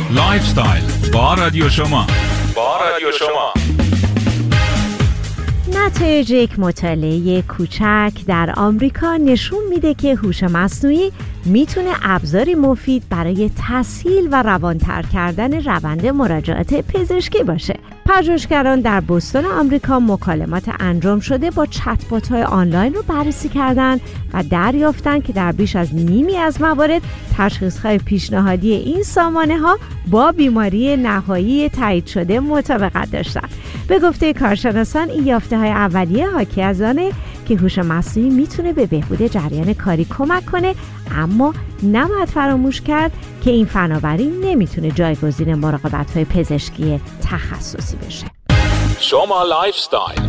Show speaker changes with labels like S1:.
S1: لایف استایل با رادیو شما.
S2: نتایج یک مطالعه کوچک در آمریکا نشون میده که هوش مصنوعی میتونه ابزاری مفید برای تسهیل و روانتر کردن روند مراجعات پزشکی باشه. پژوهشگران در بوستون آمریکا مکالمات انجام شده با چت‌بات‌های آنلاین رو بررسی کردند و دریافتند که در بیش از نیمی از موارد تشخیص‌های پیشنهادی این سامانه‌ها با بیماری نهایی تایید شده مطابقت داشتند. به گفته کارشناسان این یافته‌های اولیه حاکی از آنه که هوش مصنوعی میتونه به بهبود جریان کاری کمک کنه، اما نباید فراموش کرد که این فناوری نمیتونه جایگزین مراقبت‌های پزشکی تخصصی بشه.
S1: شما لایف استایل